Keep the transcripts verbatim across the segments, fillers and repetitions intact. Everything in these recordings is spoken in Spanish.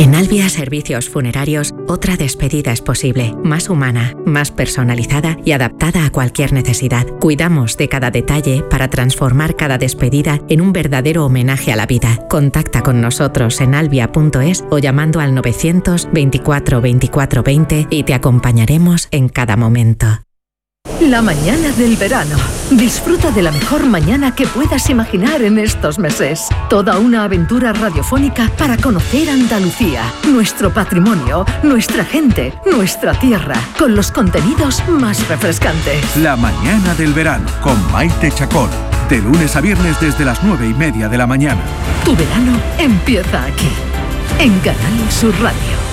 En Albia Servicios Funerarios, otra despedida es posible, más humana, más personalizada y adaptada a cualquier necesidad. Cuidamos de cada detalle para transformar cada despedida en un verdadero homenaje a la vida. Contacta con nosotros en albia punto es o llamando al novecientos veinticuatro veinticuatro veinte y te acompañaremos en cada momento. La mañana del verano. Disfruta de la mejor mañana que puedas imaginar en estos meses. Toda una aventura radiofónica para conocer Andalucía, nuestro patrimonio, nuestra gente, nuestra tierra, con los contenidos más refrescantes. La mañana del verano con Maite Chacón. De lunes a viernes desde las nueve y media de la mañana. Tu verano empieza aquí, en Canal Sur Radio.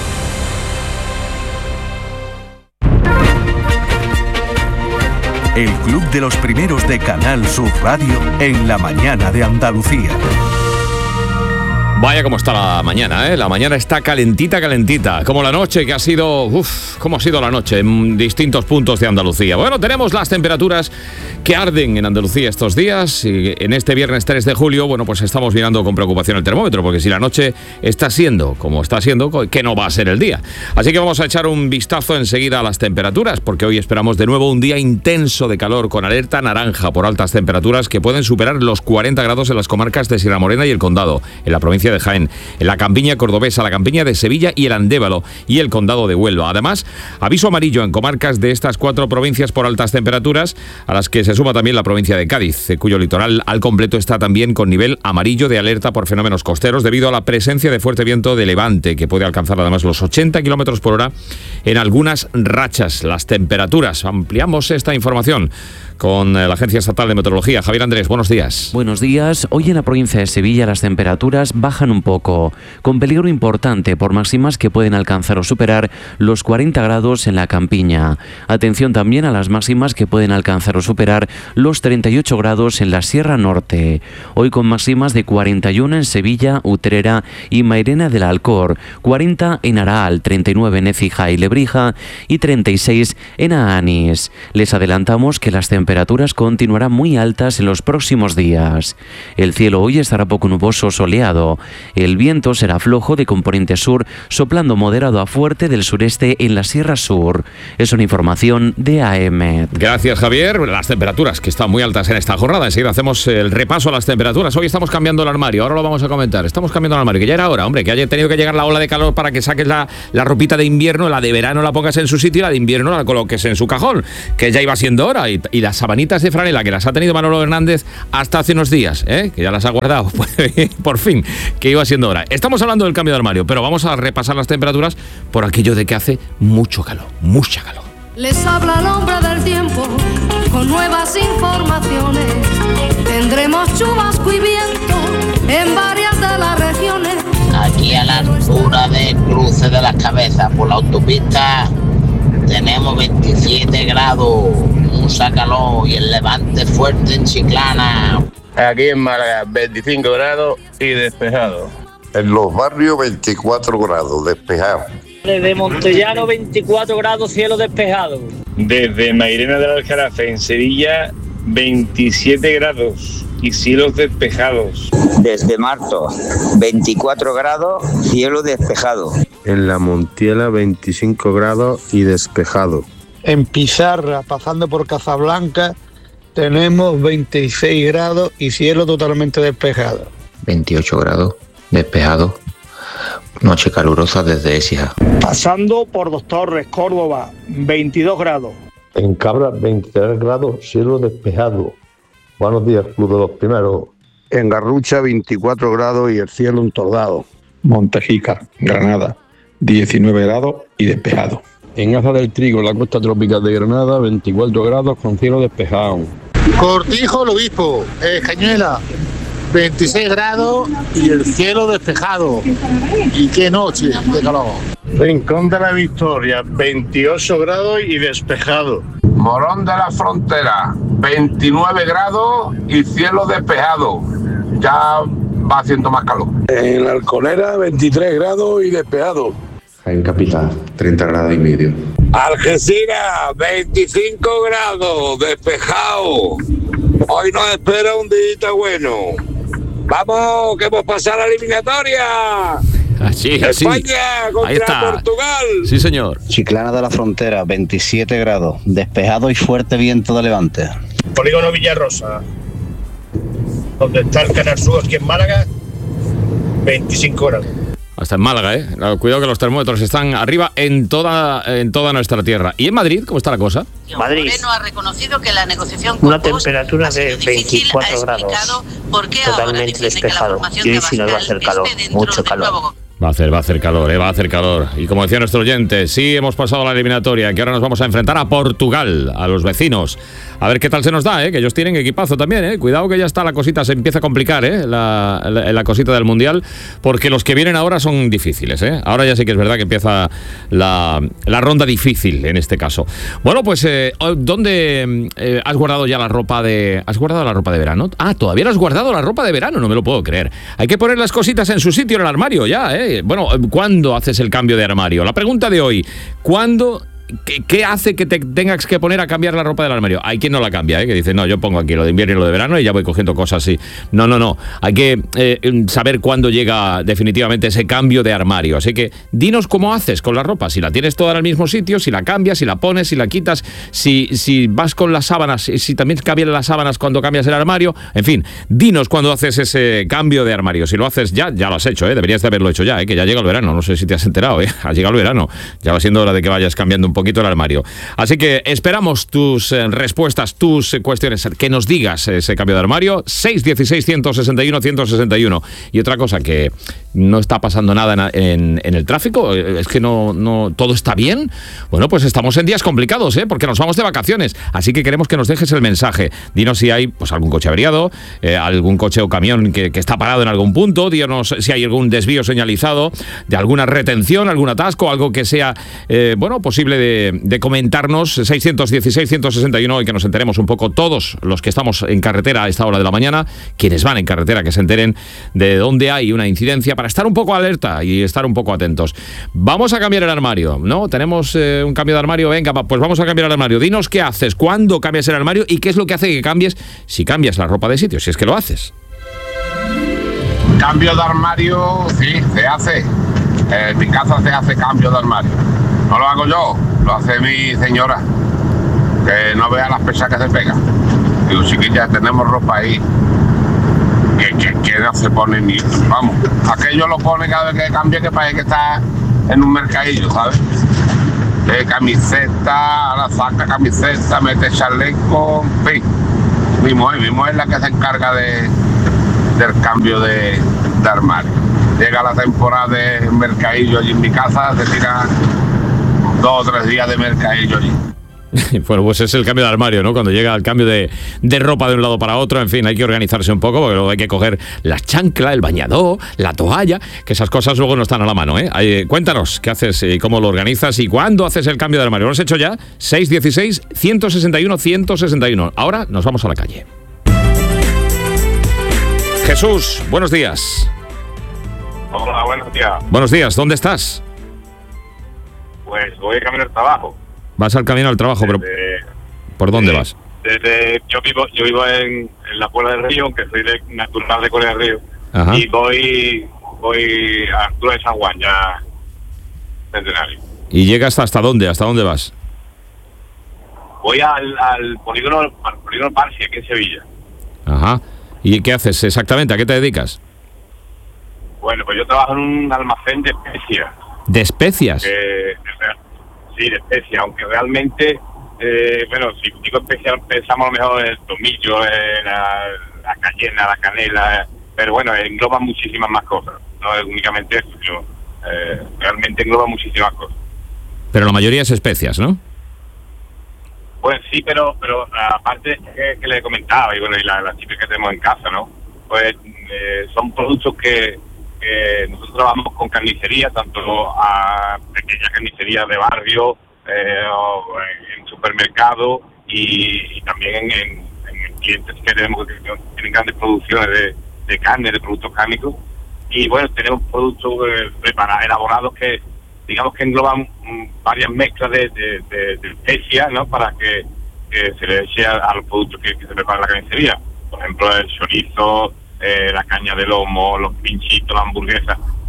El Club de los Primeros de Canal Sur Radio en la mañana de Andalucía. Vaya como está la mañana, ¿eh? La mañana está calentita, calentita. Como la noche, que ha sido... Uf, cómo ha sido la noche en distintos puntos de Andalucía. Bueno, tenemos las temperaturas que arden en Andalucía estos días. Y en este viernes tres de julio, bueno, pues estamos mirando con preocupación el termómetro, porque si la noche está siendo como está siendo, ¿qué no va a ser el día? Así que vamos a echar un vistazo enseguida a las temperaturas, porque hoy esperamos de nuevo un día intenso de calor, con alerta naranja por altas temperaturas que pueden superar los cuarenta grados en las comarcas de Sierra Morena y el Condado, en la provincia de Jaén, en la campiña cordobesa, la campiña de Sevilla y el Andévalo y el condado de Huelva. Además, aviso amarillo en comarcas de estas cuatro provincias por altas temperaturas, a las que se suma también la provincia de Cádiz, cuyo litoral al completo está también con nivel amarillo de alerta por fenómenos costeros debido a la presencia de fuerte viento de levante, que puede alcanzar además los ochenta kilómetros por hora en algunas rachas. Las temperaturas, ampliamos esta información con la Agencia Estatal de Meteorología. Javier Andrés, buenos días. Buenos días. Hoy en la provincia de Sevilla las temperaturas bajan un poco, con peligro importante por máximas que pueden alcanzar o superar los cuarenta grados en la campiña. Atención también a las máximas que pueden alcanzar o superar los treinta y ocho grados en la Sierra Norte. Hoy con máximas de cuarenta y uno en Sevilla, Utrera y Mairena del Alcor, cuarenta en Araal, treinta y nueve en Écija y Lebrija y treinta y seis en Aanís. Les adelantamos que las temperaturas temperaturas continuarán muy altas en los próximos días. El cielo hoy estará poco nuboso, soleado. El viento será flojo de componente sur, soplando moderado a fuerte del sureste en la Sierra Sur. Es una información de A E M E T. Gracias, Javier. Las temperaturas que están muy altas en esta jornada. Enseguida hacemos el repaso a las temperaturas. Hoy estamos cambiando el armario, ahora lo vamos a comentar. Estamos cambiando el armario, que ya era hora, hombre, que haya tenido que llegar la ola de calor para que saques la, la ropita de invierno, la de verano la pongas en su sitio y la de invierno la coloques en su cajón, que ya iba siendo hora. Y, y las sabanitas de franela que las ha tenido Manolo Hernández hasta hace unos días, ¿eh? Que ya las ha guardado, por fin, que iba siendo hora. Estamos hablando del cambio de armario, pero vamos a repasar las temperaturas por aquello de que hace mucho calor, mucha calor. Les habla el hombre del tiempo con nuevas informaciones. Tendremos chubasco y viento en varias de las regiones. Aquí a la altura de Cruce de las Cabezas por la autopista tenemos veintisiete grados, mucha calor y el levante fuerte en Chiclana. Aquí en Málaga veinticinco grados y despejado. En los barrios veinticuatro grados, despejado. Desde Montellano veinticuatro grados, cielo despejado. Desde Mairena del Aljarafe en Sevilla veintisiete grados y cielos despejados. Desde Marto veinticuatro grados, cielo despejado. En La Montiela veinticinco grados y despejado. En Pizarra, pasando por Casablanca, tenemos veintiséis grados y cielo totalmente despejado. veintiocho grados, despejado. Noche calurosa desde Écija. Pasando por Dos Torres, Córdoba, veintidós grados. En Cabra, veintitrés grados, cielo despejado. Buenos días, Club de los Primeros. En Garrucha, veinticuatro grados y el cielo entordado. Montejica, Granada, diecinueve grados y despejado. En Aza del Trigo, en la costa tropical de Granada, veinticuatro grados con cielo despejado. Cortijo, el Obispo, eh, Cañuela, veintiséis grados y el cielo despejado. Y qué noche de calor. Rincón de la Victoria, veintiocho grados y despejado. Morón de la Frontera, veintinueve grados y cielo despejado. Ya va haciendo más calor. En la Alconera, veintitrés grados y despejado. En Capital, treinta grados y medio. Algeciras, veinticinco grados, despejado. Hoy nos espera un día bueno. Vamos, que hemos pasado la eliminatoria. Así, así. España contra Ahí está. Portugal. Sí, señor. Chiclana de la Frontera, veintisiete grados, despejado y fuerte viento de levante. Polígono Villarrosa, donde está el Canal Sur aquí en Málaga, veinticinco grados. Hasta en Málaga, ¿eh? Cuidado que los termómetros están arriba en toda, en toda nuestra tierra. ¿Y en Madrid cómo está la cosa? Madrid. Moreno ha reconocido que la negociación con una temperatura de veinticuatro grados, totalmente despejado. Y hoy sí nos va a hacer calor, mucho calor. Va a hacer, va a hacer calor, ¿eh? Va a hacer calor. Y como decía nuestro oyente, sí hemos pasado la eliminatoria, que ahora nos vamos a enfrentar a Portugal, a los vecinos. A ver qué tal se nos da, ¿eh? Que ellos tienen equipazo también, ¿eh? Cuidado que ya está la cosita, se empieza a complicar, ¿eh? La, la, la cosita del Mundial, porque los que vienen ahora son difíciles, ¿eh? Ahora ya sí que es verdad que empieza la, la ronda difícil en este caso. Bueno, pues, eh, ¿dónde eh, has guardado ya la ropa de... ¿Has guardado la ropa de verano? Ah, todavía no has guardado la ropa de verano, no me lo puedo creer. Hay que poner las cositas en su sitio en el armario ya, ¿eh? Bueno, ¿cuándo haces el cambio de armario? La pregunta de hoy, ¿cuándo, qué, qué hace que te tengas que poner a cambiar la ropa del armario? Hay quien no la cambia, ¿eh? Que dice, no, yo pongo aquí lo de invierno y lo de verano y ya voy cogiendo cosas así. No, no, no, hay que eh, saber cuándo llega definitivamente ese cambio de armario. Así que dinos cómo haces con la ropa, si la tienes toda en el mismo sitio, si la cambias, si la pones, si la quitas, si, si vas con las sábanas, si, si también cambian las sábanas cuando cambias el armario. En fin, dinos cuándo haces ese cambio de armario. Si lo haces ya, ya lo has hecho, ¿eh? Deberías de haberlo hecho ya, ¿eh? Que ya llega el verano, no sé si te has enterado, ¿eh? Ha llegado el verano, ya va siendo hora de que vayas cambiando un poquito el armario. Así que esperamos tus eh, respuestas, tus eh, cuestiones, que nos digas ese cambio de armario. Seis dieciséis, ciento sesenta y uno, ciento sesenta y uno. Y otra cosa, que no está pasando nada en, en, en el tráfico, es que no, no todo está bien. Bueno, pues estamos en días complicados, ¿eh? Porque nos vamos de vacaciones, así que queremos que nos dejes el mensaje. Dinos si hay pues algún coche averiado, eh, algún coche o camión que, que está parado en algún punto. Dinos si hay algún desvío señalizado, de alguna retención, algún atasco, algo que sea eh, bueno, posible de, de comentarnos. Seiscientos dieciséis, ciento sesenta y uno, y que nos enteremos un poco todos los que estamos en carretera a esta hora de la mañana, quienes van en carretera, que se enteren de dónde hay una incidencia, para estar un poco alerta y estar un poco atentos. Vamos a cambiar el armario, ¿no? Tenemos eh, un cambio de armario, venga, pues vamos a cambiar el armario. Dinos qué haces, cuándo cambias el armario y qué es lo que hace que cambies, si cambias la ropa de sitio, si es que lo haces. Cambio de armario, sí, se hace. En mi casa se hace cambio de armario. No lo hago yo, lo hace mi señora. Que no vea las pesas que se pegan. Digo, chiquilla, tenemos ropa ahí que, que, que no se pone ni... Vamos, aquello lo pone cada vez que cambie, que parece que está en un mercadillo, ¿sabes? De camiseta, ahora saca camiseta, mete chaleco, en fin. Mi mujer, mi mujer es la que se encarga de, del cambio de, de armario. Llega la temporada de mercadillo allí en mi casa, se tira dos o tres días de mercadillo allí. Bueno, pues es el cambio de armario, ¿no? Cuando llega el cambio de, de ropa de un lado para otro, en fin, hay que organizarse un poco, porque luego hay que coger la chancla, el bañador, la toalla, que esas cosas luego no están a la mano, ¿eh? Ahí, cuéntanos qué haces y cómo lo organizas y cuándo haces el cambio de armario. ¿Lo has hecho ya? seis dieciséis, ciento sesenta y uno, ciento sesenta y uno. Ahora nos vamos a la calle. Jesús, buenos días. Hola, buenos días. Buenos días, ¿dónde estás? Pues voy a camino al trabajo. Vas al camino al trabajo, desde, pero ¿por dónde desde, vas? Desde, yo vivo, yo vivo en, en la Puebla del Río, aunque soy de natural de Corea del Río. Ajá. Y voy, voy a altura de San Juan, ya centenario. ¿Y llegas hasta dónde? ¿Hasta dónde vas? Voy al, al polígono, al polígono Parsi, aquí en Sevilla. Ajá. ¿Y qué haces exactamente? ¿A qué te dedicas? Bueno, pues yo trabajo en un almacén de especias. ¿De especias? Eh, sí, de especias, aunque realmente, eh, bueno, si digo especial, pensamos a lo mejor en el tomillo, en la, la cayena, la canela, pero bueno, engloba muchísimas más cosas. No es únicamente eso, sino eh, realmente engloba muchísimas cosas. Pero la mayoría es especias, ¿no? Pues sí, pero pero aparte que, que le comentaba, y bueno, y las la chicas que tenemos en casa, ¿no? Pues eh, son productos que, que nosotros trabajamos con carnicería, tanto a pequeñas carnicerías de barrio, eh, o en supermercados, y, y también en, en, en clientes que tenemos que tienen grandes producciones de, de carne, de productos cárnicos. Y bueno, tenemos productos eh, preparados, elaborados que digamos que engloban mm, varias mezclas de, de, de, de especias, ¿no? Para que, que se le eche a, a los productos que, que se preparan en la carnicería. Por ejemplo, el chorizo, eh, la caña de lomo, los pinchitos, la hamburguesa.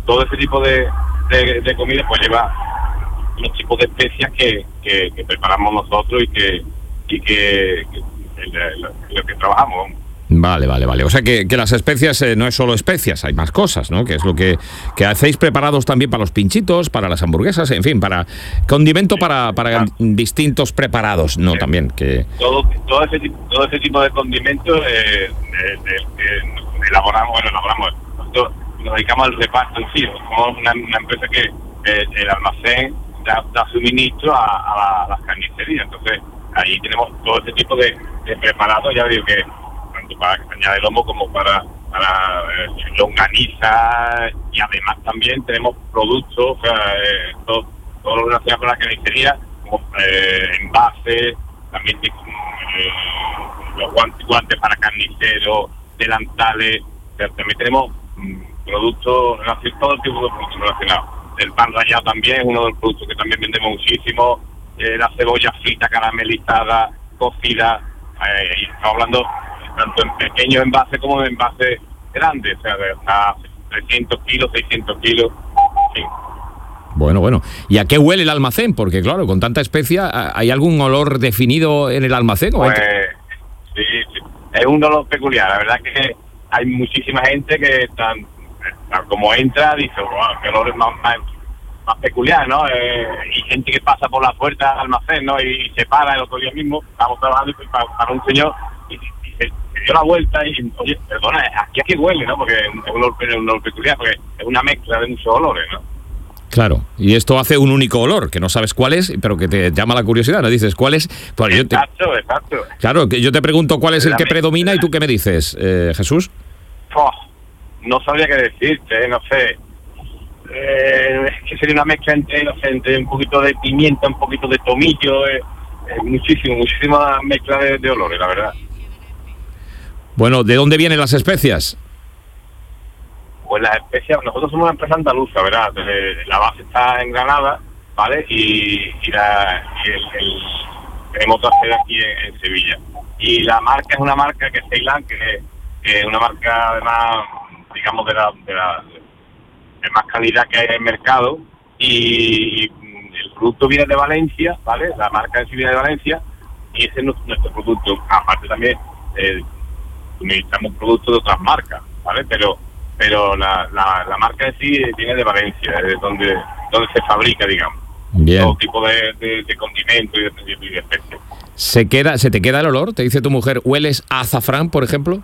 todo ese tipo de, de, de comida pues lleva los tipos de especias que, que, que preparamos nosotros y que y que, que lo, lo que trabajamos. Vale, vale, vale. O sea que, que las especias eh, no es solo especias, hay más cosas, ¿no? Que es lo que, que hacéis preparados también para los pinchitos, para las hamburguesas, en fin, para condimento para, para distintos preparados, ¿no? También que todo todo ese tipo, todo ese tipo de condimentos eh, de, de, de, elaboramos, bueno, elaboramos. Nosotros nos dedicamos al reparto en sí. Somos una, una empresa que eh, el almacén da, da suministro a, a, la, a las carnicerías. Entonces ahí tenemos todo ese tipo de, de preparados, ya digo que para caña de lomo como para, para eh, longaniza, y además también tenemos productos, o sea, eh, todo, todo lo relacionado con la carnicería, como eh, envases, también eh, los guantes, guantes para carniceros, delantales, o sea, también tenemos mm, productos relacionados, todo el tipo de productos relacionados. El pan rallado también es uno de los productos que también vendemos muchísimo, eh, la cebolla frita, caramelizada, cocida, eh, y estamos hablando tanto en pequeños envases como en envases grandes, o sea, de hasta trescientos kilos, seiscientos kilos, sí. Bueno, bueno. ¿Y a qué huele el almacén? Porque, claro, con tanta especia, ¿hay algún olor definido en el almacén? Pues, sí, sí, es un olor peculiar. La verdad que hay muchísima gente que, tan, tan como entra, dice, wow, qué olor es más, más, más peculiar, ¿no? Eh, y gente que pasa por la puerta del almacén, ¿no? Y se para el otro día mismo, estamos trabajando y para, para un señor y se dio la vuelta y, oye, perdona, aquí a qué huele, ¿no? Porque es un olor, un olor peculiar, porque es una mezcla de muchos olores, ¿no? Claro, y esto hace un único olor, que no sabes cuál es, pero que te llama la curiosidad, ¿no? Dices, ¿cuál es? Pues yo te, exacto, exacto. Claro, que yo te pregunto cuál es el la que mezcla. predomina y tú qué me dices, eh, Jesús. Oh, no sabría qué decirte, no sé. Eh, es que sería una mezcla entre, no sé, entre un poquito de pimienta, un poquito de tomillo, eh, eh, muchísimo, muchísima mezcla de, de olores, la verdad. Bueno, ¿de dónde vienen las especias? Pues las especias, nosotros somos una empresa andaluza, ¿verdad? La base está en Granada, ¿vale? Y, y, la, y el, el, tenemos otra sede aquí en, en Sevilla. Y la marca es una marca que es Ceilán, que, que es una marca además, digamos, de la, de la de más calidad que hay en el mercado. Y, y el producto viene de Valencia, ¿vale? La marca en sí viene de Valencia y ese es nuestro, nuestro producto. Aparte también eh, necesitamos productos de otras marcas, ¿vale? Pero pero la, la, la marca en sí viene de Valencia, es donde donde se fabrica, digamos. Bien. Todo tipo de, de, de condimentos y de, de, de especies. ¿Se queda, ¿Se te queda el olor? ¿Te dice tu mujer, hueles a azafrán, por ejemplo?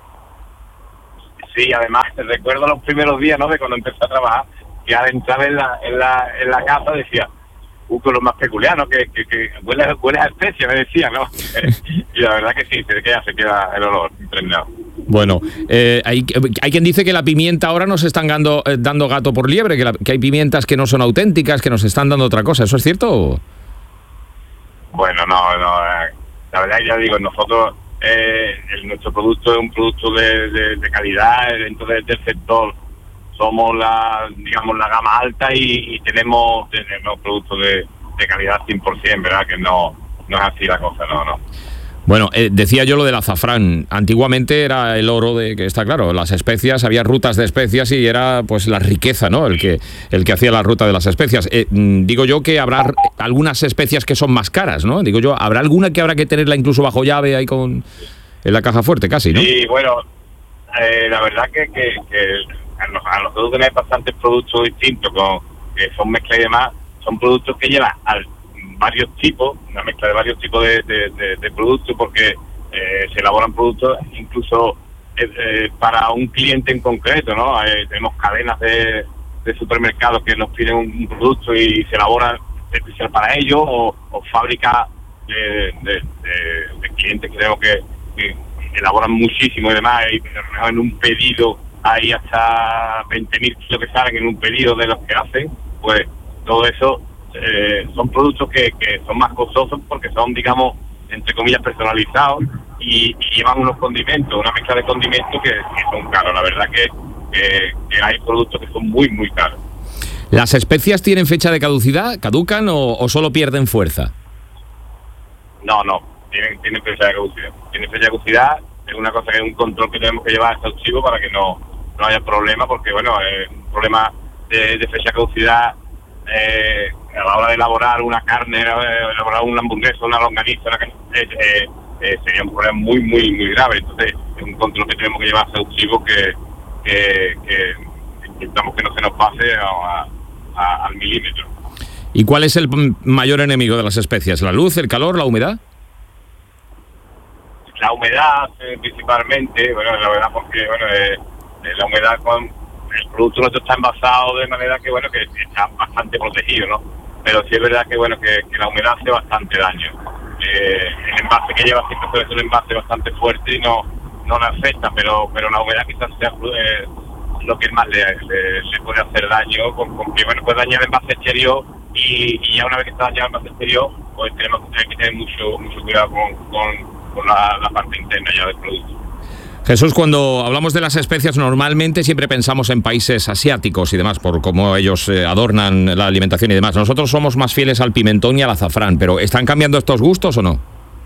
Sí, además, te recuerdo los primeros días, ¿no? De cuando empecé a trabajar, que al entrar en la, en la, en la casa decía, un color más peculiar, ¿no? Que, que, que huele, huele a especia, me decía, ¿no? Y la verdad que sí, se queda, se queda el olor impregnado. Bueno, eh, hay, hay quien dice que la pimienta ahora nos están dando, eh, dando gato por liebre, que, la, que hay pimientas que no son auténticas, que nos están dando otra cosa. ¿Eso es cierto? Bueno, no, no. Eh, la verdad, ya digo, nosotros, eh, el, nuestro producto es un producto de, de, de calidad dentro de, del sector. Somos la, digamos, la gama alta y, y tenemos, tenemos productos de, de calidad cien por ciento, ¿verdad? Que no, no es así la cosa, no, no. Bueno, eh, decía yo lo del azafrán. Antiguamente era el oro de, que está claro, las especias, había rutas de especias y era pues la riqueza, ¿no? El que, el que hacía la ruta de las especias. Eh, digo yo que habrá algunas especias que son más caras, ¿no? Digo yo, ¿habrá alguna que habrá que tenerla incluso bajo llave ahí con en la caja fuerte casi, ¿no? Sí, bueno, eh, la verdad que, que, que a nosotros tenemos bastantes productos distintos, con, que son mezclas y demás, son productos que llevan al, varios tipos, una mezcla de varios tipos de, de, de, de productos, porque eh, se elaboran productos incluso eh, eh, para un cliente en concreto, ¿no? Eh, tenemos cadenas de, de supermercados que nos piden un, un producto y se elabora especial para ellos, o, o fábricas de, de, de, de clientes que tenemos que, que elaboran muchísimo y demás, y en un pedido hay hasta veinte mil kilos que salen en un pedido de los que hacen, pues todo eso eh, son productos que, que son más costosos porque son, digamos, entre comillas, personalizados y, y llevan unos condimentos, una mezcla de condimentos que, que son caros. La verdad que, que, que hay productos que son muy, muy caros. ¿Las especias tienen fecha de caducidad? ¿Caducan o, o solo pierden fuerza? No, no, tienen, tienen fecha de caducidad. Tienen fecha de caducidad, es una cosa que es un control que tenemos que llevar exhaustivo para que no, no haya problema, porque bueno, es un problema de, de fecha de caducidad eh, a la hora de elaborar una carne, elaborar una hamburguesa, una longaniza, una carne, eh, eh, sería un problema muy, muy, muy grave. Entonces, es un control que tenemos que llevar exhaustivo que, que, que intentamos que no se nos pase a, a, al milímetro. ¿Y cuál es el mayor enemigo de las especias? ¿La luz, el calor, la humedad? La humedad, eh, principalmente, bueno, la verdad, porque, bueno, eh, eh, la humedad con el producto nuestro está envasado de manera que, bueno, que está bastante protegido, ¿no? Pero sí es verdad que, bueno, que, que la humedad hace bastante daño. Eh, el envase que lleva siempre suele ser un envase bastante fuerte y no, no le afecta, pero, pero la humedad quizás sea eh, lo que más le, le, le puede hacer daño, con, con que, bueno, puede dañar el envase exterior y, y ya una vez que está dañado el envase exterior, pues tenemos que tener mucho, mucho cuidado con, con con la, la parte interna ya del producto. Jesús, cuando hablamos de las especias normalmente siempre pensamos en países asiáticos y demás, por cómo ellos eh, adornan la alimentación y demás. Nosotros somos más fieles al pimentón y al azafrán, pero ¿están cambiando estos gustos o no?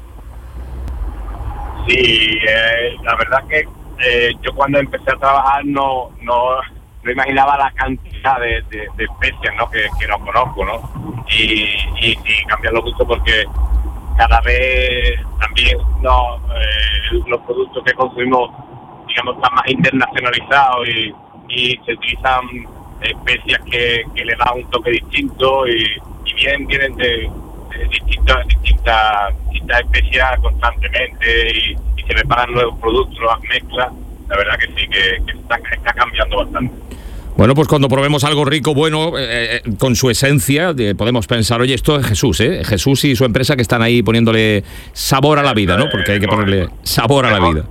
Sí, eh, la verdad que eh, yo cuando empecé a trabajar no no, no imaginaba la cantidad de, de, de especias, ¿no? que, que no conozco, ¿no? Y, y, y cambiar los gustos porque cada vez también no, eh, los productos que consumimos, digamos, están más internacionalizados y, y se utilizan especias que, que le dan un toque distinto y, y vienen, vienen de, de distintas, distintas, distintas especias constantemente y, y se preparan nuevos productos, nuevas mezclas. La verdad que sí, que, que está, está cambiando bastante. Bueno, pues cuando probemos algo rico, bueno, eh, con su esencia, eh, podemos pensar, oye, esto es Jesús, ¿eh? Jesús y su empresa que están ahí poniéndole sabor a la vida, ¿no? Porque hay que ponerle sabor a la vida.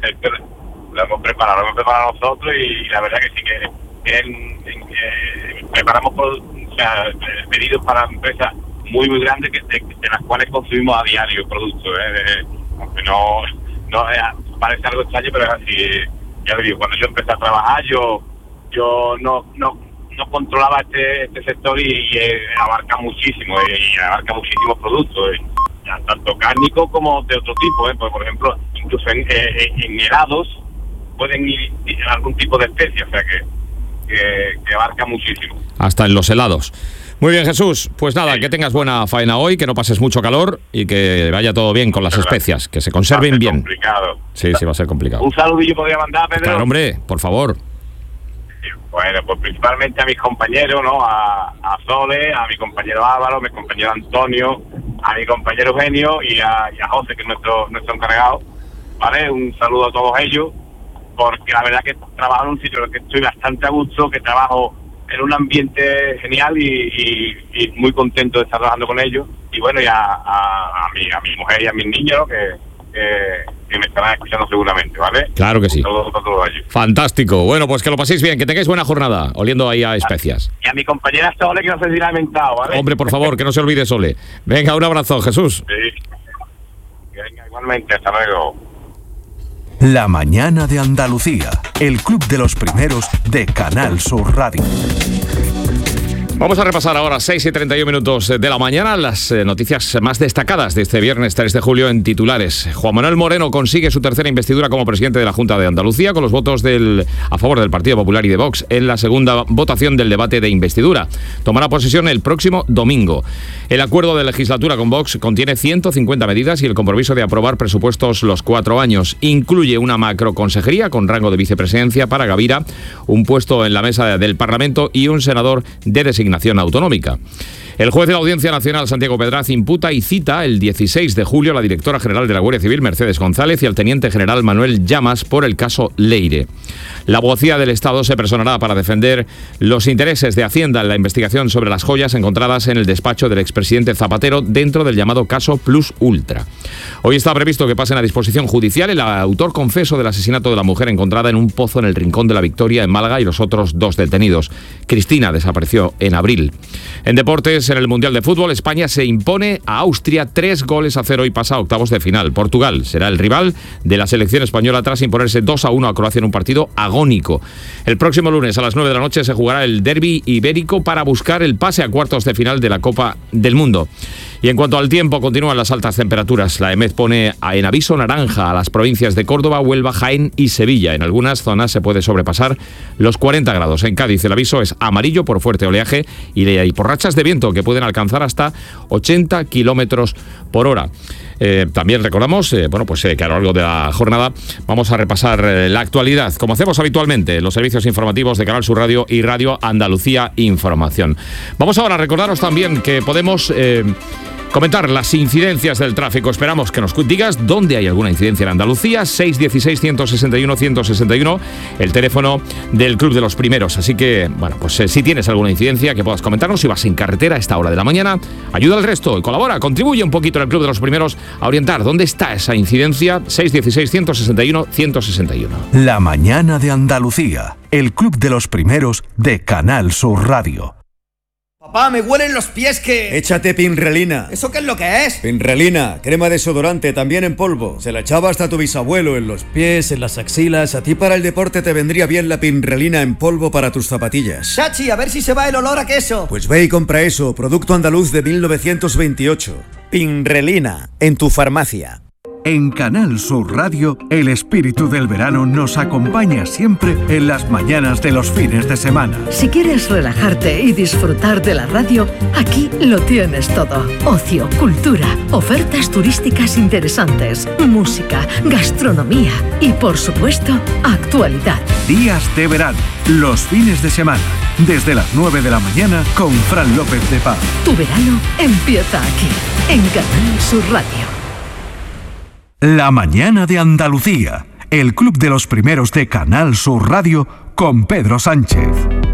Lo hemos preparado, lo hemos preparado nosotros y la verdad que sí que, que, que, que preparamos por, o sea, pedidos para empresas muy, muy grandes que, de, de las cuales consumimos a diario productos, ¿eh? De, aunque no, no eh, parece algo extraño, pero es así. Ya lo digo, cuando yo empecé a trabajar, yo yo no no no controlaba este este sector y, y eh, abarca muchísimo eh, y abarca muchísimos productos eh, ya, tanto cárnicos como de otro tipo eh, pues, por ejemplo incluso en, eh, en helados pueden ir algún tipo de especie, o sea que, que que abarca muchísimo hasta en los helados. Muy bien, Jesús, pues nada, sí. Que tengas buena faena hoy, que no pases mucho calor y que vaya todo bien con las especias, que se conserven bien. Complicado. Sí, sí, va a ser complicado. Un saludillo podría mandar, Pedro. Claro, hombre, por favor. Bueno, pues principalmente a mis compañeros, ¿no? A, a Sole, a mi compañero Álvaro, a mi compañero Antonio, a mi compañero Eugenio y a, y a José, que es nuestro nuestro encargado, ¿vale? Un saludo a todos ellos, porque la verdad que trabajo en un sitio en el que estoy bastante a gusto, que trabajo en un ambiente genial y, y, y muy contento de estar trabajando con ellos. Y bueno, y a, a, a, mi, a mi mujer y a mis niños, ¿no? que, que, que me estarán escuchando seguramente, ¿vale? Claro que sí. Todos, todos, todos allí. Fantástico. Bueno, pues que lo paséis bien, que tengáis buena jornada, oliendo ahí a especias. Y a mi compañera Sole, que no sé si la ha inventado, ¿vale? Hombre, por favor, que no se olvide Sole. Venga, un abrazo, Jesús. Sí. Venga, igualmente, hasta luego. La mañana de Andalucía, el club de los primeros de Canal Sur Radio. Vamos a repasar ahora, seis y treinta y uno minutos de la mañana, las eh, noticias más destacadas de este viernes tres de julio en titulares. Juan Manuel Moreno consigue su tercera investidura como presidente de la Junta de Andalucía con los votos del, a favor del Partido Popular y de Vox en la segunda votación del debate de investidura. Tomará posesión el próximo domingo. El acuerdo de legislatura con Vox contiene ciento cincuenta medidas y el compromiso de aprobar presupuestos los cuatro años. Incluye una macroconsejería con rango de vicepresidencia para Gavira, un puesto en la mesa del Parlamento y un senador de designación autonómica. El juez de la Audiencia Nacional, Santiago Pedraz, imputa y cita el dieciséis de julio a la directora general de la Guardia Civil, Mercedes González, y al teniente general Manuel Llamas por el caso Leire. La abogacía del Estado se personará para defender los intereses de Hacienda en la investigación sobre las joyas encontradas en el despacho del expresidente Zapatero dentro del llamado caso Plus Ultra. Hoy está previsto que pasen a disposición judicial el autor confeso del asesinato de la mujer encontrada en un pozo en el Rincón de la Victoria, en Málaga, y los otros dos detenidos. Cristina desapareció en abril. En deportes, en el Mundial de Fútbol, España se impone a Austria tres goles a cero y pasa a octavos de final. Portugal será el rival de la selección española tras imponerse dos a uno a Croacia en un partido agónico. El próximo lunes a las nueve de la noche se jugará el derbi ibérico para buscar el pase a cuartos de final de la Copa del Mundo. Y en cuanto al tiempo, continúan las altas temperaturas. La EMET pone en aviso naranja a las provincias de Córdoba, Huelva, Jaén y Sevilla. En algunas zonas se puede sobrepasar los cuarenta grados. En Cádiz el aviso es amarillo por fuerte oleaje y por rachas de viento que pueden alcanzar hasta ochenta kilómetros por hora. Eh, también recordamos, eh, bueno, pues eh, que a lo largo de la jornada vamos a repasar eh, la actualidad, como hacemos habitualmente, en los servicios informativos de Canal Sur Radio y Radio Andalucía Información. Vamos ahora a recordaros también que podemos eh, comentar las incidencias del tráfico. Esperamos que nos digas dónde hay alguna incidencia en Andalucía. seis uno seis, uno seis uno, uno seis uno, el teléfono del Club de los Primeros. Así que, bueno, pues eh, si tienes alguna incidencia que puedas comentarnos, si vas en carretera a esta hora de la mañana, ayuda al resto y colabora, contribuye un poquito en el Club de los Primeros a orientar dónde está esa incidencia. seis uno seis, uno seis uno, uno seis uno. La mañana de Andalucía, el Club de los Primeros de Canal Sur Radio. Papá, me huelen los pies que... Échate Pinrelina. ¿Eso qué es lo que es? Pinrelina, crema desodorante, también en polvo. Se la echaba hasta tu bisabuelo en los pies, en las axilas. A ti para el deporte te vendría bien la Pinrelina en polvo para tus zapatillas. Chachi, a ver si se va el olor a queso. Pues ve y compra eso, producto andaluz de mil novecientos veintiocho. Pinrelina, en tu farmacia. En Canal Sur Radio, el espíritu del verano nos acompaña siempre en las mañanas de los fines de semana. Si quieres relajarte y disfrutar de la radio, aquí lo tienes todo. Ocio, cultura, ofertas turísticas interesantes, música, gastronomía y, por supuesto, actualidad. Días de verano, los fines de semana, desde las nueve de la mañana con Fran López de Paz. Tu verano empieza aquí, en Canal Sur Radio. La mañana de Andalucía, el Club de los Primeros de Canal Sur Radio con Pedro Sánchez.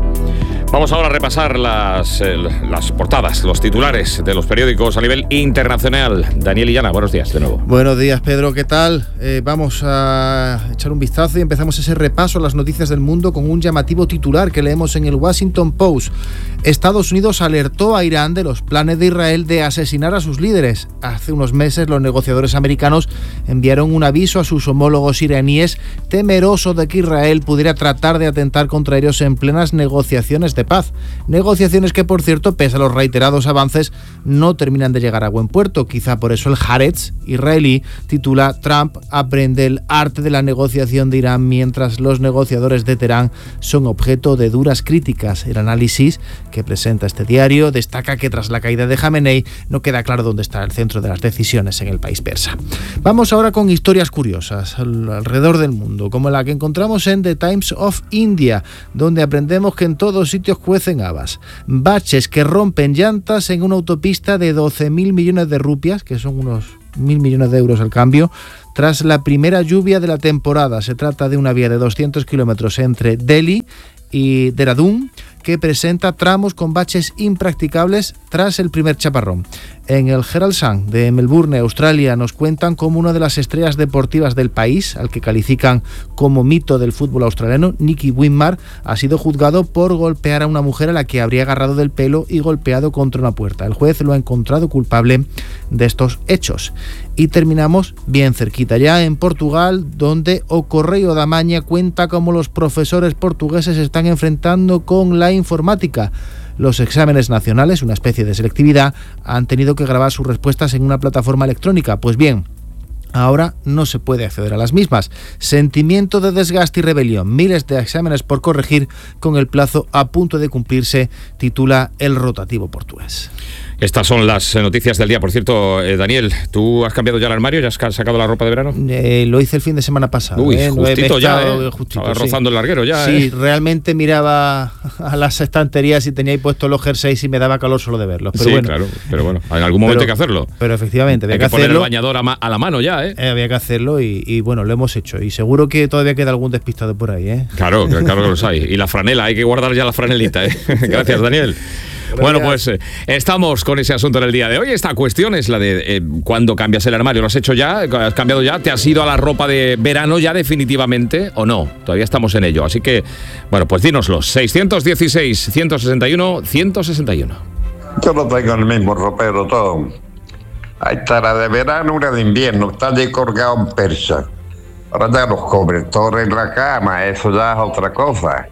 Vamos ahora a repasar las, eh, las portadas, los titulares de los periódicos a nivel internacional. Daniel Illana, buenos días de nuevo. Buenos días, Pedro, ¿qué tal? Eh, vamos a echar un vistazo y empezamos ese repaso a las noticias del mundo con un llamativo titular que leemos en el Washington Post. Estados Unidos alertó a Irán de los planes de Israel de asesinar a sus líderes. Hace unos meses los negociadores americanos enviaron un aviso a sus homólogos iraníes temerosos de que Israel pudiera tratar de atentar contra ellos en plenas negociaciones de paz. Negociaciones que, por cierto, pese a los reiterados avances, no terminan de llegar a buen puerto. Quizá por eso el Haaretz israelí titula: Trump aprende el arte de la negociación de Irán mientras los negociadores de Teherán son objeto de duras críticas. El análisis que presenta este diario destaca que tras la caída de Jamenei no queda claro dónde está el centro de las decisiones en el país persa. Vamos ahora con historias curiosas alrededor del mundo, como la que encontramos en The Times of India, donde aprendemos que en todos sitios cuecen habas. Baches que rompen llantas en una autopista de doce mil millones de rupias, que son unos mil millones de euros al cambio, tras la primera lluvia de la temporada. Se trata de una vía de doscientos kilómetros entre Delhi y Dehradun, que presenta tramos con baches impracticables tras el primer chaparrón. En el Herald Sun de Melbourne, Australia, nos cuentan cómo una de las estrellas deportivas del país, al que califican como mito del fútbol australiano, Nicky Winmar, ha sido juzgado por golpear a una mujer a la que habría agarrado del pelo y golpeado contra una puerta. El juez lo ha encontrado culpable de estos hechos. Y terminamos bien cerquita ya en Portugal, donde O Correio da Maña cuenta cómo los profesores portugueses se están enfrentando con la informática. Los exámenes nacionales, una especie de selectividad, han tenido que grabar sus respuestas en una plataforma electrónica. Pues bien, ahora no se puede acceder a las mismas. Sentimiento de desgaste y rebelión. Miles de exámenes por corregir con el plazo a punto de cumplirse, titula el rotativo portugués. Estas son las noticias del día. Por cierto, eh, Daniel, ¿tú has cambiado ya el armario? ¿Ya has sacado la ropa de verano? Eh, lo hice el fin de semana pasado. Uy, eh. justito ya, eh. justito, Estaba sí. rozando el larguero ya. Sí, eh. realmente miraba a las estanterías y tenía ahí puestos los jerseys y me daba calor solo de verlos. Pero sí, bueno, claro, pero bueno, en algún momento pero, hay que hacerlo. Pero efectivamente, había hay que, que poner hacerlo. el bañador a, ma- a la mano ya, ¿eh? eh había que hacerlo y, y bueno, lo hemos hecho. Y seguro que todavía queda algún despistado por ahí, ¿eh? Claro, claro que los hay. Y la franela, hay que guardar ya la franelita, ¿eh? Gracias, Daniel. Bueno, pues eh, estamos con ese asunto en el día de hoy. Esta cuestión es la de eh, cuando cambias el armario. ¿Lo has hecho ya? ¿Has cambiado ya? ¿Te has ido a la ropa de verano ya definitivamente o no? Todavía estamos en ello. Así que, bueno, pues dínoslo. seiscientos dieciséis, ciento sesenta y uno, ciento sesenta y uno. Yo lo tengo el mismo ropero todo. Ahí está la de verano, una de invierno. Está allí colgado en persa. Ahora ya los cobertores en la cama, eso ya es otra cosa.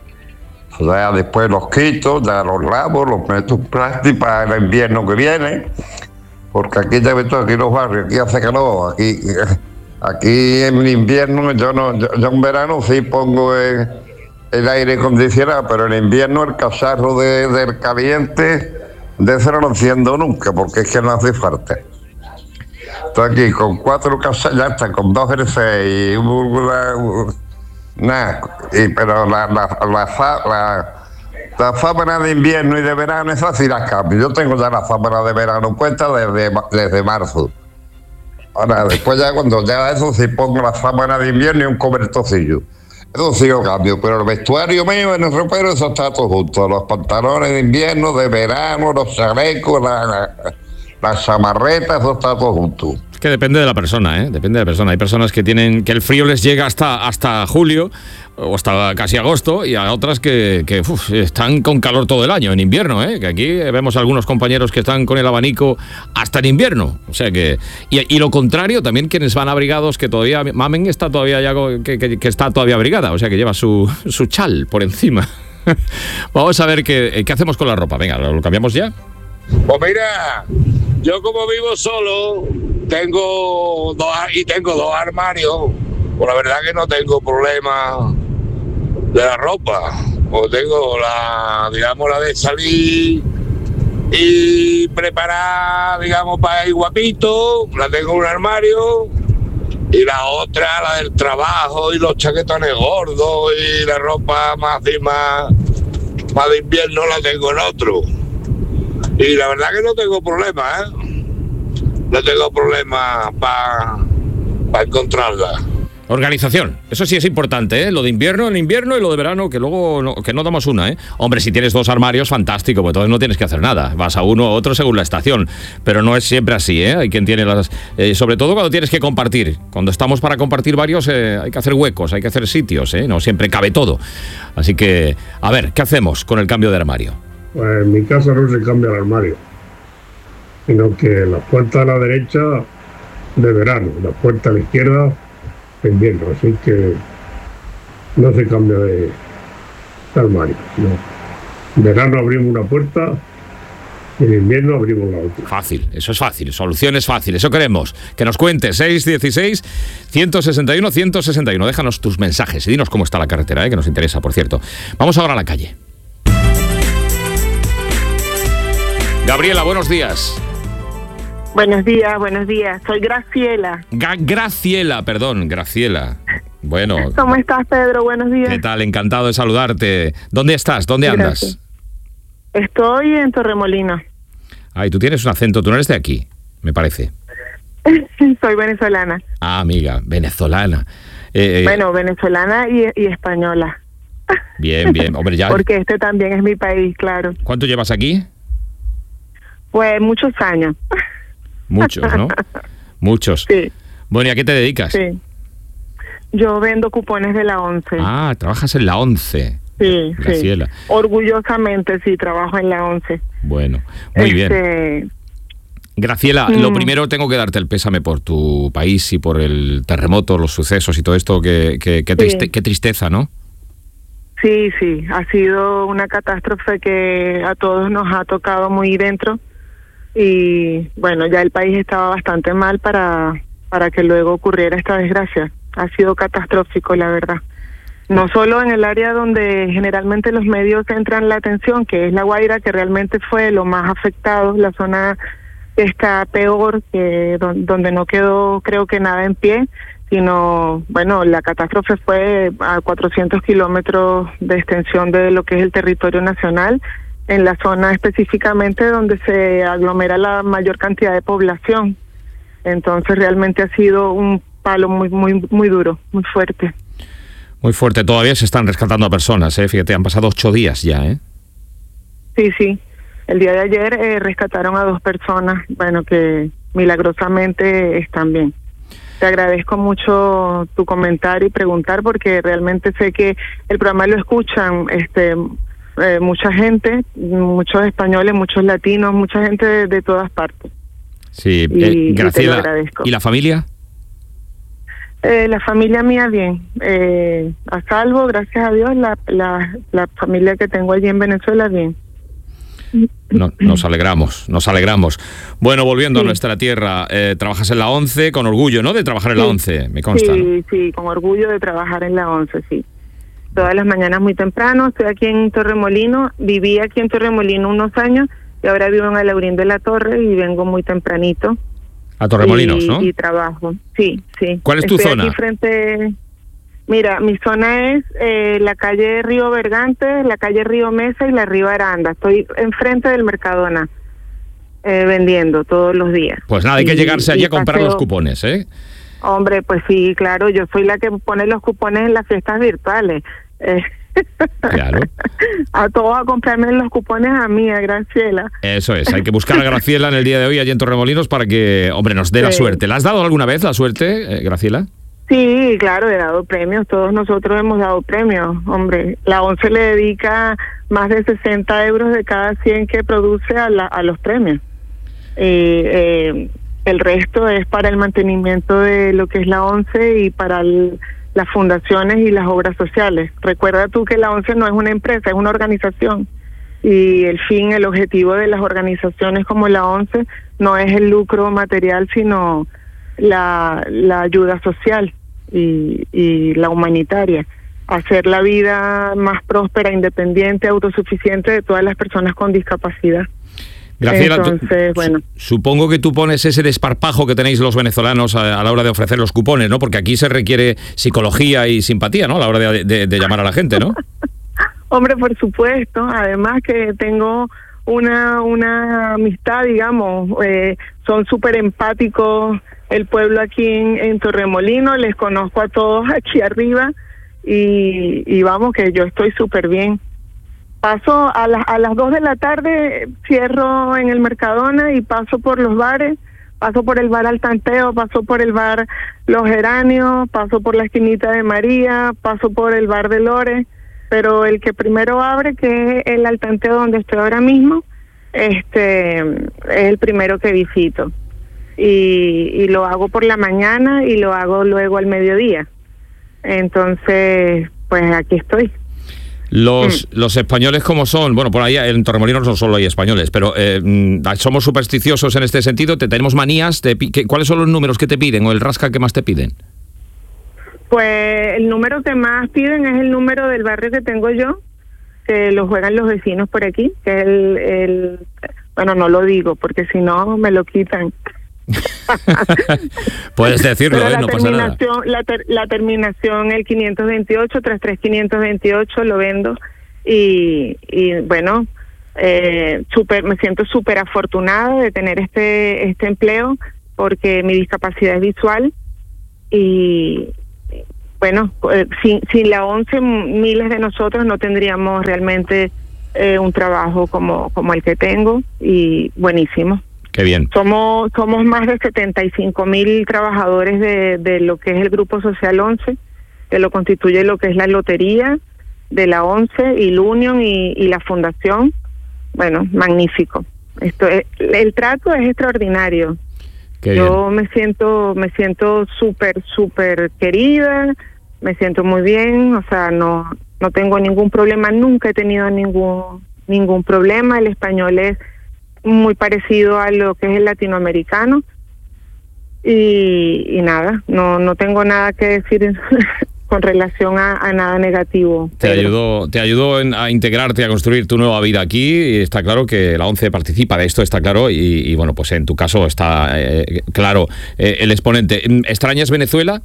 Ya después los quito, ya los lavo, los meto en plástico para el invierno que viene. porque aquí ya ves tú, aquí los barrios, aquí hace calor, aquí, aquí en invierno, yo no, yo, yo en verano sí pongo el, el aire acondicionado, pero en invierno el cacharro de, del caliente, de ese no lo enciendo nunca, porque es que no hace falta. Estoy aquí con cuatro casas, ya está, con dos G C y una, una, nada, y, pero la, la, la, la, la sábana de invierno y de verano, esa sí la cambio. Yo tengo ya la sábana de verano puesta desde, desde marzo. Ahora, después ya cuando ya eso sí pongo la sábana de invierno y un cobertorcillo. Eso sí lo cambio, pero el vestuario mío en el ropero, eso está todo junto. Los pantalones de invierno, de verano, los chalecos, la, la, las chamarretas, eso está todo junto. Es que depende de la persona, ¿eh? Depende de la persona. Hay personas que tienen que el frío les llega hasta, hasta julio o hasta casi agosto, y a otras que, que uf, están con calor todo el año, en invierno, ¿eh? Que aquí vemos algunos compañeros que están con el abanico hasta en invierno. O sea que... Y, y lo contrario, también quienes van abrigados, que todavía... Mamen está todavía ya que, que, que está todavía abrigada, o sea que lleva su, su chal por encima. Vamos a ver qué, qué hacemos con la ropa. Venga, ¿lo cambiamos ya? Pues mira, yo como vivo solo, tengo dos, y tengo dos armarios, pues la verdad que no tengo problema de la ropa. Pues tengo la, digamos, la de salir y preparar, digamos, para ir guapito, la tengo en un armario, y la otra, la del trabajo y los chaquetones gordos y la ropa más, más, más de invierno la tengo en otro. Y la verdad que no tengo problema, ¿eh? No tengo problema para pa encontrarla. Organización, eso sí es importante, ¿eh? Lo de invierno en invierno y lo de verano, que luego no, que no damos una, ¿eh? Hombre, si tienes dos armarios, fantástico, pues entonces no tienes que hacer nada. Vas a uno o otro según la estación. Pero no es siempre así, ¿eh? Hay quien tiene las... Eh, sobre todo cuando tienes que compartir. Cuando estamos para compartir varios, eh, hay que hacer huecos, hay que hacer sitios, ¿eh? No siempre cabe todo. Así que, a ver, ¿qué hacemos con el cambio de armario? Pues en mi casa no se cambia el armario, sino que la puerta a la derecha de verano, la puerta a la izquierda de invierno, así que no se cambia de, de armario. No. En verano abrimos una puerta y en invierno abrimos la otra. Fácil, eso es fácil, soluciones fáciles, eso queremos. Que nos cuentes, seis uno seis, uno seis uno, uno seis uno. Déjanos tus mensajes y dinos cómo está la carretera, ¿eh? Que nos interesa, por cierto. Vamos ahora a la calle. Gabriela, buenos días. Buenos días, buenos días. Soy Graciela. Ga- Graciela, perdón, Graciela. Bueno. ¿Cómo estás, Pedro? Buenos días. ¿Qué tal? Encantado de saludarte. ¿Dónde estás? ¿Dónde andas? Gracias. Estoy en Torremolinos. Ay, tú tienes un acento, tú no eres de aquí, me parece. Soy venezolana. Ah, amiga, venezolana. Eh, eh, bueno, venezolana y, y española. Bien, bien. Hombre, ya. Porque este también es mi país, claro. ¿Cuánto llevas aquí? Pues muchos años. Muchos, ¿no? Muchos. Sí. Bueno, ¿y a qué te dedicas? Sí. Yo vendo cupones de la ONCE. Ah, trabajas en la ONCE. Sí, Graciela. sí. Orgullosamente sí, trabajo en la ONCE. Bueno, muy este... bien. Graciela, mm. lo primero tengo que darte el pésame por tu país y por el terremoto, los sucesos y todo esto. Qué que, que triste, sí. tristeza, ¿no? Sí, sí. Ha sido una catástrofe que a todos nos ha tocado muy dentro. Y bueno, ya el país estaba bastante mal para, para que luego ocurriera esta desgracia. Ha sido catastrófico, la verdad. No solo en el área donde generalmente los medios centran la atención, que es La Guaira, que realmente fue lo más afectado, la zona que está peor, que donde no quedó creo que nada en pie, sino, bueno, la catástrofe fue a cuatrocientos kilómetros de extensión de lo que es el territorio nacional, en la zona específicamente donde se aglomera la mayor cantidad de población. Entonces realmente ha sido un palo muy muy muy duro, muy fuerte. Muy fuerte. Todavía se están rescatando a personas, ¿eh? Fíjate, han pasado ocho días ya, ¿eh? Sí, sí. El día de ayer eh, rescataron a dos personas, bueno, que milagrosamente están bien. Te agradezco mucho tu comentario y preguntar, porque realmente sé que el programa lo escuchan este eh, mucha gente, muchos españoles, muchos latinos, mucha gente de, de todas partes. Sí, y, eh, Graciela, y te lo agradezco. ¿Y la familia? Eh, la familia mía bien, eh, a salvo, gracias a Dios. La, la, la familia que tengo allí en Venezuela bien. No, nos alegramos, nos alegramos. Bueno, volviendo Sí. a nuestra tierra, eh, trabajas en la ONCE con orgullo, ¿no? De trabajar en la Sí. ONCE, me consta. ¿no? Sí, sí, con orgullo de trabajar en la ONCE, sí. Todas las mañanas muy temprano, estoy aquí en Torremolino, viví aquí en Torremolino unos años y ahora vivo en Alaurín de la Torre y vengo muy tempranito. A Torremolinos, y, ¿no? Y trabajo, sí, sí. ¿Cuál es tu Estoy zona? Aquí frente... Mira, mi zona es eh, la calle Río Bergante, la calle Río Mesa y la Río Aranda. Estoy enfrente del Mercadona, eh, vendiendo todos los días. Pues nada, hay que Y- llegarse allí y a comprar paseo- los cupones, ¿eh? Hombre, pues sí, claro, yo soy la que pone los cupones en las fiestas virtuales. Eh, Claro. a todos a comprarme los cupones a mí, a Graciela. Eso es, hay que buscar a Graciela en el día de hoy allí en Torremolinos para que, hombre, nos dé la Sí. suerte. ¿La has dado alguna vez la suerte, eh, Graciela? Sí, claro, he dado premios, todos nosotros hemos dado premios, hombre. La ONCE le dedica más de sesenta euros de cada cien que produce a, la, a los premios. Eh, eh, el resto es para el mantenimiento de lo que es la ONCE y para el, las fundaciones y las obras sociales. Recuerda tú que la ONCE no es una empresa, es una organización. Y el fin, el objetivo de las organizaciones como la ONCE no es el lucro material, sino la, la ayuda social y, y la humanitaria, hacer la vida más próspera, independiente, autosuficiente de todas las personas con discapacidad. Graciela, tú- Entonces, bueno, supongo que tú pones ese desparpajo que tenéis los venezolanos a, a la hora de ofrecer los cupones, ¿no? Porque aquí se requiere psicología y simpatía, ¿no? A la hora de, de- de llamar a la gente, ¿no? hombre, por supuesto, además que tengo una una amistad, digamos, eh, son súper empáticos el pueblo aquí en, en Torremolino, les conozco a todos aquí arriba y, y vamos que yo estoy súper bien. Paso a, las a las dos de la tarde, cierro en el Mercadona y paso por los bares, paso por el bar Al Tanteo, paso por el bar Los Geranios, paso por la esquinita de María, paso por el bar de Lore, pero el que primero abre, que es el Al Tanteo donde estoy ahora mismo, este es el primero que visito. Y, y lo hago por la mañana y lo hago luego al mediodía. Entonces, pues aquí estoy. Los, los españoles, ¿cómo son? Bueno, por ahí en Torremolinos no solo hay españoles, pero eh, mm, somos supersticiosos en este sentido. ¿Te tenemos manías? De, pi- que- ¿Cuáles son los números que te piden o el rasca que más te piden? Pues el número que más piden es el número del barrio que tengo yo, que lo juegan los vecinos por aquí, que es el, el bueno, no lo digo porque si no me lo quitan. Puedes decirlo, Pero ¿eh? la No pasa nada. terminación, la, ter- la terminación, el quinientos veintiocho, treinta y tres quinientos veintiocho, lo vendo. Y, y bueno, eh, super, me siento súper afortunada de tener este, este empleo porque mi discapacidad es visual. Y bueno, eh, sin, sin la ONCE, miles de nosotros no tendríamos realmente eh, un trabajo como, como el que tengo. Y buenísimo. Qué bien. Somos somos más de setenta y cinco mil trabajadores de, de lo que es el Grupo Social ONCE, que lo constituye lo que es la lotería de la ONCE y la Unión y, y la Fundación. Bueno, magnífico. Esto es, el trato es extraordinario. Qué Yo me siento me siento súper súper querida, me siento muy bien, o sea, no no tengo ningún problema, nunca he tenido ningún ningún problema. El español es muy parecido a lo que es el latinoamericano y, y nada, no no tengo nada que decir con relación a, a nada negativo. Te ayudó, te ayudó en- a integrarte, a construir tu nueva vida aquí. Y está claro que la ONCE participa de esto, está claro. Y, y, bueno, pues en tu caso está eh, claro eh, el exponente. ¿Extrañas Venezuela?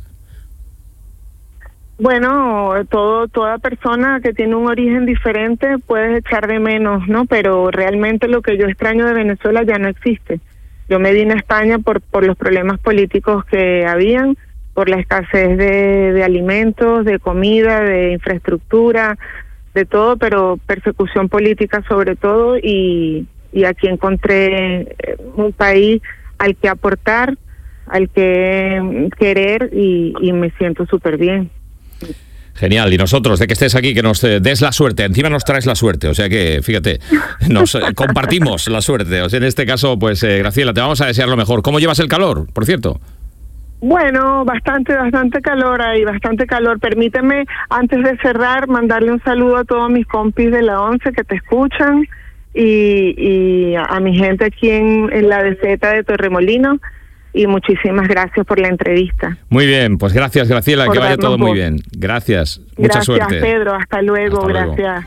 Bueno, todo toda persona que tiene un origen diferente puede echar de menos, ¿no? Pero realmente lo que yo extraño de Venezuela ya no existe. Yo me vine a España por por los problemas políticos que habían, por la escasez de, de alimentos, de comida, de infraestructura, de todo, pero persecución política sobre todo, y, y aquí encontré eh, un país al que aportar, al que mm, querer y, y me siento súper bien. Genial. Y nosotros, de que estés aquí, que nos eh, des la suerte. Encima nos traes la suerte. O sea que, fíjate, nos eh, compartimos la suerte. O sea, en este caso, pues, eh, Graciela, te vamos a desear lo mejor. ¿Cómo llevas el calor, por cierto? Bueno, bastante, bastante calor ahí, bastante calor. Permíteme, antes de cerrar, mandarle un saludo a todos mis compis de la ONCE que te escuchan y, y a, a mi gente aquí en, en la D Z de Torremolinos. Y muchísimas gracias por la entrevista. Muy bien, pues gracias, Graciela, por que vaya todo voz. muy bien. Gracias, mucha gracias, suerte. Gracias, Pedro, hasta luego, hasta gracias.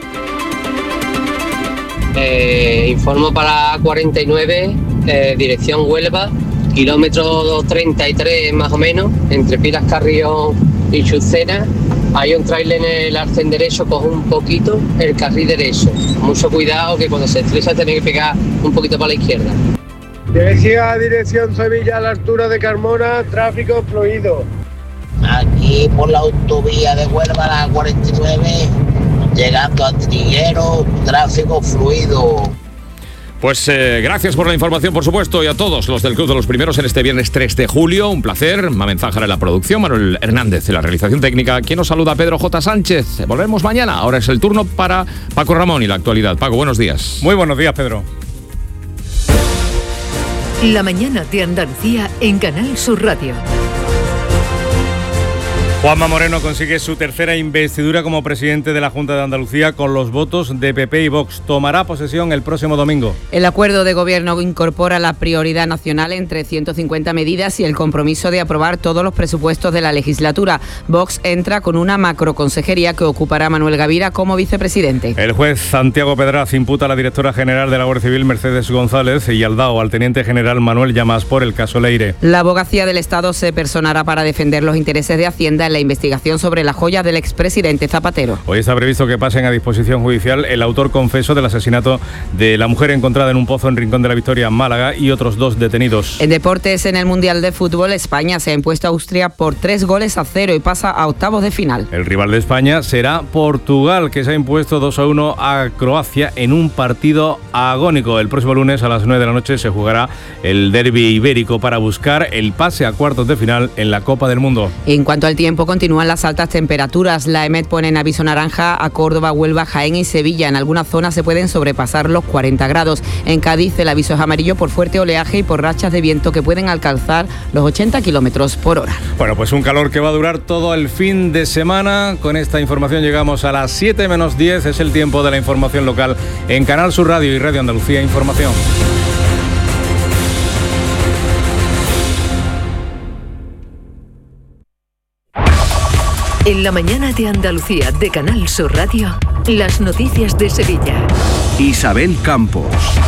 Luego. Eh, informo para cuarenta y nueve, eh, dirección Huelva, kilómetro treinta y tres más o menos, entre Pilas Carrión y Chucena. Hay un tráiler en el arcén derecho, coge un poquito el carril derecho. Mucho cuidado que cuando se estrecha tiene que pegar un poquito para la izquierda. Decía dirección Sevilla a la altura de Carmona, tráfico fluido. Aquí por la autovía de Huelva, la cuarenta y nueve, llegando a Triguero, tráfico fluido. Pues eh, gracias por la información, por supuesto, y a todos los del Club de los Primeros en este viernes tres de julio. Un placer. Mamen Zájara en la producción, Manuel Hernández en la realización técnica. Quien nos saluda, Pedro J. Sánchez. Volvemos mañana. Ahora es el turno para Paco Ramón y la actualidad. Paco, buenos días. Muy buenos días, Pedro. La mañana de Andalucía en Canal Sur Radio. Juanma Moreno consigue su tercera investidura como presidente de la Junta de Andalucía con los votos de P P y Vox. Tomará posesión el próximo domingo. El acuerdo de gobierno incorpora la prioridad nacional entre ciento cincuenta medidas y el compromiso de aprobar todos los presupuestos de la legislatura. Vox entra con una macroconsejería que ocupará Manuel Gavira como vicepresidente. El juez Santiago Pedraz imputa a la directora general de la Guardia Civil, Mercedes González, y al D A O al teniente general Manuel Llamas por el caso Leire. La abogacía del Estado se personará para defender los intereses de Hacienda en la investigación sobre la joya del expresidente Zapatero. Hoy está previsto que pasen a disposición judicial el autor confeso del asesinato de la mujer encontrada en un pozo en Rincón de la Victoria, Málaga, y otros dos detenidos. En deportes, en el Mundial de Fútbol, España se ha impuesto a Austria por tres goles a cero y pasa a octavos de final. El rival de España será Portugal, que se ha impuesto dos a uno a Croacia en un partido agónico. El próximo lunes a las nueve de la noche se jugará el derbi ibérico para buscar el pase a cuartos de final en la Copa del Mundo. En cuanto al tiempo, continúan las altas temperaturas. La EMET pone en aviso naranja a Córdoba, Huelva, Jaén y Sevilla. En algunas zonas se pueden sobrepasar los cuarenta grados. En Cádiz el aviso es amarillo por fuerte oleaje y por rachas de viento que pueden alcanzar los ochenta kilómetros por hora. Bueno, pues un calor que va a durar todo el fin de semana. Con esta información llegamos a las siete menos diez. Es el tiempo de la información local en Canal Sur Radio y Radio Andalucía Información. En la mañana de Andalucía de Canal Sur Radio, las noticias de Sevilla. Isabel Campos.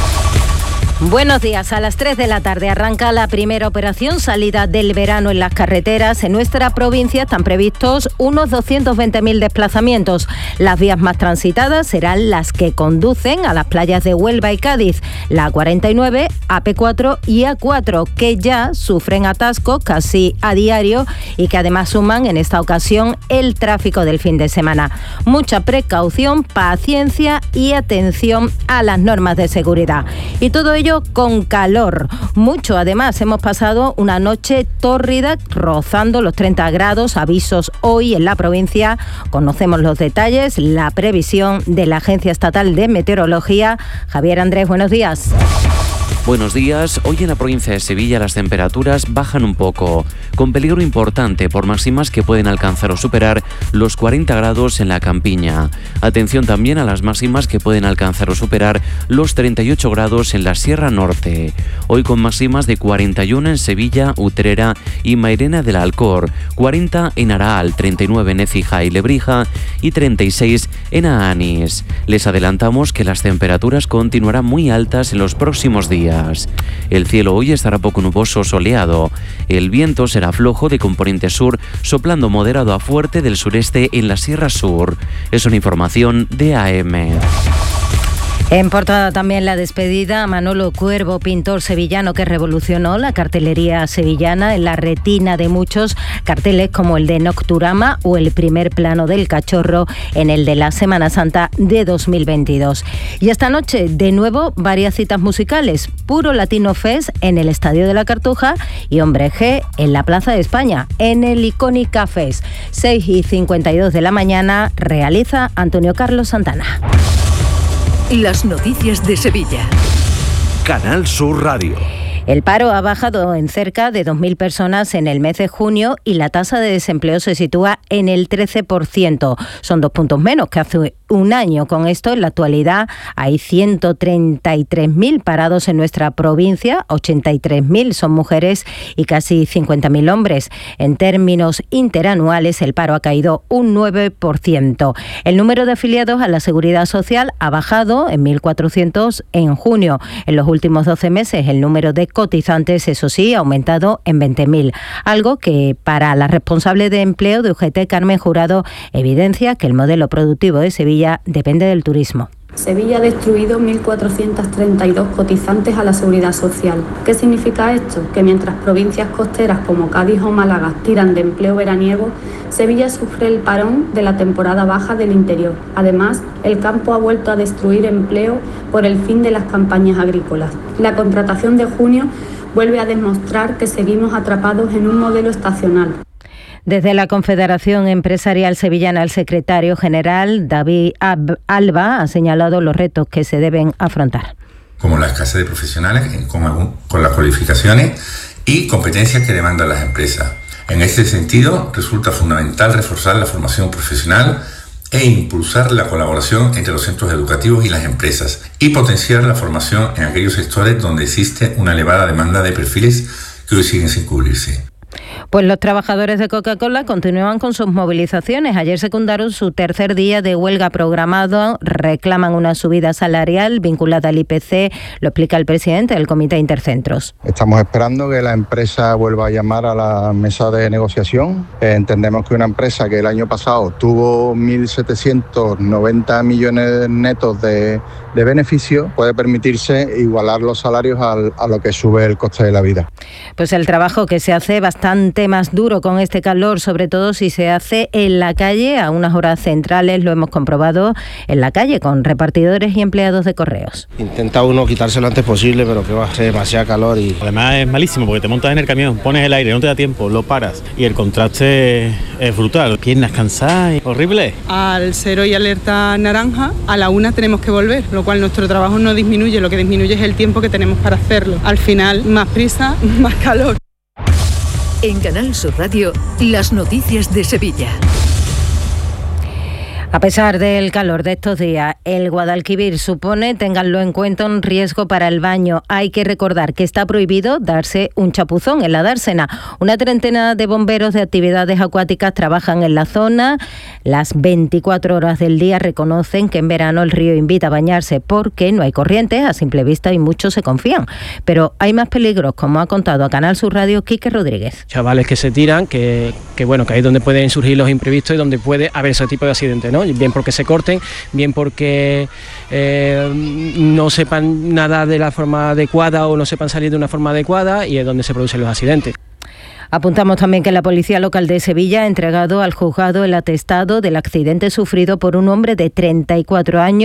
Buenos días. A las tres de la tarde arranca la primera operación salida del verano en las carreteras. En nuestra provincia están previstos unos doscientos veinte mil desplazamientos. Las vías más transitadas serán las que conducen a las playas de Huelva y Cádiz, la A cuarenta y nueve, A P cuatro y A cuatro, que ya sufren atascos casi a diario y que además suman en esta ocasión el tráfico del fin de semana. Mucha precaución, paciencia y atención a las normas de seguridad. Y todo ello con calor. Mucho, además, hemos pasado una noche tórrida rozando los treinta grados. Avisos hoy en la provincia. Conocemos los detalles, la previsión de la Agencia Estatal de Meteorología. Javier Andrés, buenos días. Buenos días. Hoy en la provincia de Sevilla las temperaturas bajan un poco, con peligro importante por máximas que pueden alcanzar o superar los cuarenta grados en la campiña. Atención también a las máximas que pueden alcanzar o superar los treinta y ocho grados en la Sierra Norte. Hoy con máximas de cuarenta y uno en Sevilla, Utrera y Mairena del Alcor, cuarenta en Araal, treinta y nueve en Écija y Lebrija y treinta y seis en Aanís. Les adelantamos que las temperaturas continuarán muy altas en los próximos días. El cielo hoy estará poco nuboso o soleado. El viento será flojo de componente sur, soplando moderado a fuerte del sureste en la Sierra Sur. Es una información de A M. En portada también la despedida a Manolo Cuervo, pintor sevillano que revolucionó la cartelería sevillana en la retina de muchos. Carteles como el de Nocturama o el primer plano del cachorro en el de la Semana Santa de dos mil veintidós. Y esta noche, de nuevo, varias citas musicales. Puro Latino Fest en el Estadio de la Cartuja y Hombre G en la Plaza de España, en el Icónica Fest. seis y cincuenta y dos de la mañana realiza Antonio Carlos Santana. Las noticias de Sevilla. Canal Sur Radio. El paro ha bajado en cerca de dos mil personas en el mes de junio y la tasa de desempleo se sitúa en el trece por ciento. Son dos puntos menos que hace un año. Con esto, en la actualidad, hay ciento treinta y tres mil parados en nuestra provincia, ochenta y tres mil son mujeres y casi cincuenta mil hombres. En términos interanuales, el paro ha caído un nueve por ciento. El número de afiliados a la Seguridad Social ha bajado en mil cuatrocientos en junio. En los últimos doce meses, el número de cotizantes, eso sí, ha aumentado en veinte mil. Algo que, para la responsable de empleo de U G T, Carmen Jurado, evidencia que el modelo productivo de Sevilla depende del turismo. Sevilla ha destruido mil cuatrocientos treinta y dos cotizantes a la Seguridad Social. ¿Qué significa esto? Que mientras provincias costeras como Cádiz o Málaga tiran de empleo veraniego, Sevilla sufre el parón de la temporada baja del interior. Además, el campo ha vuelto a destruir empleo por el fin de las campañas agrícolas. La contratación de junio vuelve a demostrar que seguimos atrapados en un modelo estacional. Desde la Confederación Empresarial Sevillana, el secretario general David Alba ha señalado los retos que se deben afrontar. Como la escasez de profesionales con, algún, con las cualificaciones y competencias que demandan las empresas. En este sentido, resulta fundamental reforzar la formación profesional e impulsar la colaboración entre los centros educativos y las empresas y potenciar la formación en aquellos sectores donde existe una elevada demanda de perfiles que hoy siguen sin cubrirse. Pues los trabajadores de Coca-Cola continúan con sus movilizaciones. Ayer secundaron su tercer día de huelga programado. Reclaman una subida salarial vinculada al I P C. Lo explica el presidente del Comité Intercentros. Estamos esperando que la empresa vuelva a llamar a la mesa de negociación. Eh, entendemos que una empresa que el año pasado tuvo mil setecientos noventa millones netos de, de beneficio puede permitirse igualar los salarios al, a lo que sube el coste de la vida. Pues el trabajo que se hace bastante más duro con este calor, sobre todo si se hace en la calle a unas horas centrales, lo hemos comprobado en la calle con repartidores y empleados de correos. Intenta uno quitarse lo antes posible, pero que va a ser demasiado calor y además es malísimo porque te montas en el camión, pones el aire, no te da tiempo, lo paras y el contraste es brutal, piernas cansadas, horrible. Al cero y alerta naranja, a la una tenemos que volver, lo cual nuestro trabajo no disminuye, lo que disminuye es el tiempo que tenemos para hacerlo. Al final, más prisa, más calor. En Canal Sur Radio, las noticias de Sevilla. A pesar del calor de estos días, el Guadalquivir supone, ténganlo en cuenta, un riesgo para el baño. Hay que recordar que está prohibido darse un chapuzón en la dársena. Una treintena de bomberos de actividades acuáticas trabajan en la zona. Las veinticuatro horas del día reconocen que en verano el río invita a bañarse porque no hay corriente a simple vista y muchos se confían. Pero hay más peligros, como ha contado a Canal Sur Radio Quique Rodríguez. Chavales que se tiran, que, que bueno, que ahí es donde pueden surgir los imprevistos y donde puede haber ese tipo de accidentes, ¿no? Bien porque se corten, bien porque eh, no sepan nadar de la forma adecuada o no sepan salir de una forma adecuada y es donde se producen los accidentes. Apuntamos también que la Policía Local de Sevilla ha entregado al juzgado el atestado del accidente sufrido por un hombre de treinta y cuatro años